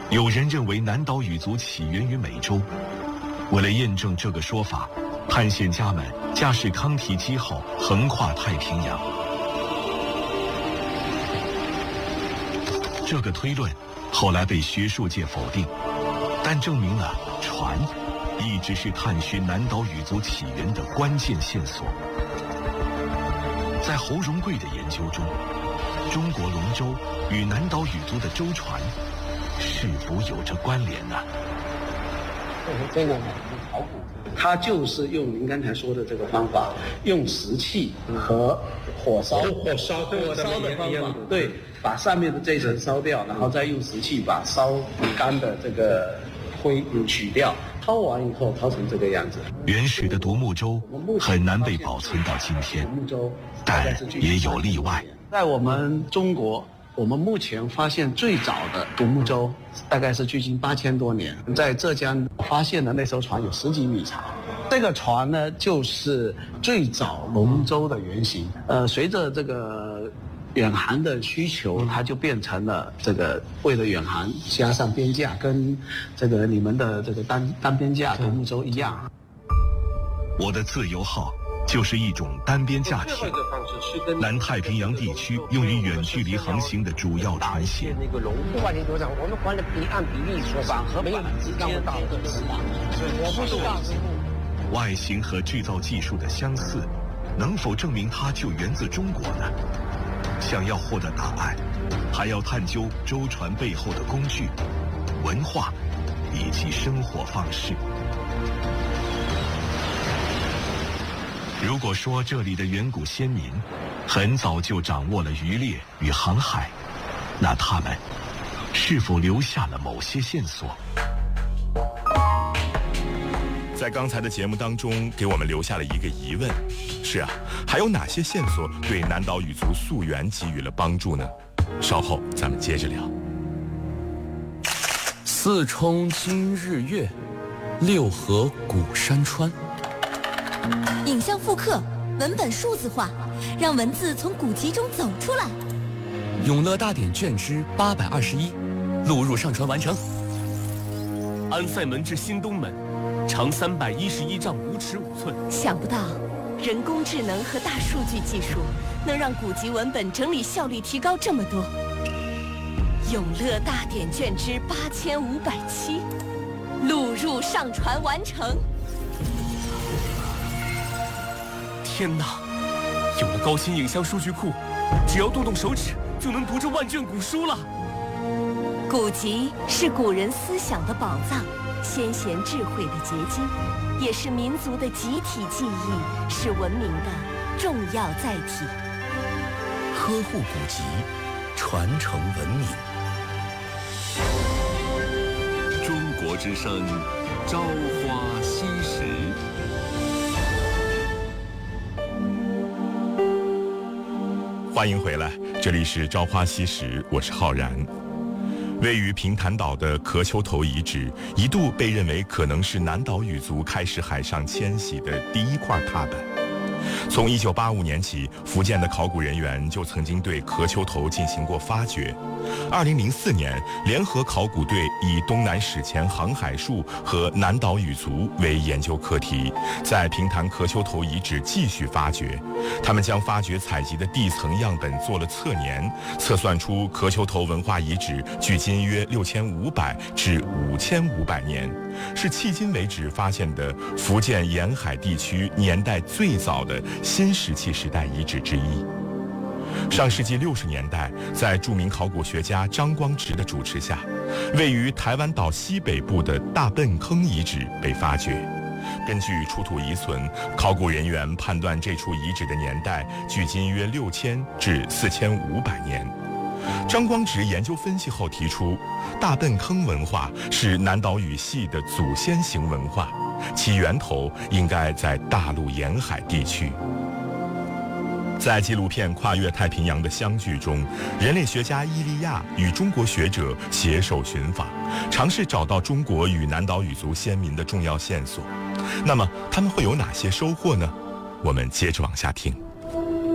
有人认为南岛语族起源于美洲。为了验证这个说法，探险家们驾驶康提基号横跨太平洋。这个推论后来被学术界否定，但证明了船一直是探寻南岛语族起源的关键线索。在侯荣贵的研究中，中国龙舟与南岛语族的舟船是否有着关联呢？ 这个考古，它就是用您刚才说的这个方法，用石器和火烧的方法，对，把上面的这层烧掉，然后再用石器把烧干的这个灰取掉，掏完以后掏成这个样子。 原始的独木舟很难被保存到今天，但也有例外。 在我们中国，我们目前发现最早的独木舟大概是距今8000多年，在浙江发现的那艘船有10几米长。这个船呢，就是最早龙舟的原型。随着这个远航的需求，它就变成了这个为了远航加上边架，跟这个你们的这个单边架独木舟一样。 我的自由号就是一种单边架艇，南太平洋地区用于远距离航行的主要船型。 不管你多少，我们管的按比例说法和没有之间的大的是吧？我不是大致外形和制造技术的相似，能否证明它就源自中国呢？想要获得答案，还要探究舟船背后的工具、文化以及生活方式。如果说这里的远古先民很早就掌握了渔猎与航海，那他们是否留下了某些线索？ 在刚才的节目当中，给我们留下了一个疑问：是啊，还有哪些线索对南岛语族溯源给予了帮助呢？稍后咱们接着聊。 四冲今日月，六合古山川。 影像复刻，文本数字化，让文字从古籍中走出来。 永乐大典卷之821，录入上传完成。安塞门至新东门，长311丈5尺5寸。 想不到，人工智能和大数据技术能让古籍文本整理效率提高这么多。永乐大典卷之8507，录入上传完成。 天哪，有了高清影像数据库，只要动动手指就能读这万卷古书了。 古籍是古人思想的宝藏，先贤智慧的结晶，也是民族的集体记忆，是文明的重要载体。 呵护古籍，传承文明。 中国之声，朝花夕拾。 欢迎回来，这里是朝花夕拾，我是浩然。位于平潭岛的壳丘头遗址，一度被认为可能是南岛语族开始海上迁徙的第一块踏板。从1985年起，福建的考古人员就曾经对壳丘头进行过发掘。2004年，联合考古队以东南史前航海术和南岛语族为研究课题，在平潭壳丘头遗址继续发掘。他们将发掘采集的地层样本做了测年，测算出壳丘头文化遗址距今约6500至5500年，是迄今为止发现的福建沿海地区年代最早的新石器时代遗址之一。上世纪60年代，在著名考古学家张光直的主持下，位于台湾岛西北部的大笨坑遗址被发掘。根据出土遗存，考古人员判断这处遗址的年代距今约6000至4500年。张光直研究分析后提出，大笨坑文化是南岛语系的祖先型文化，其源头应该在大陆沿海地区。在纪录片《跨越太平洋的相聚》中，人类学家伊利亚与中国学者携手寻访，尝试找到中国与南岛语族先民的重要线索。那么他们会有哪些收获呢？我们接着往下听。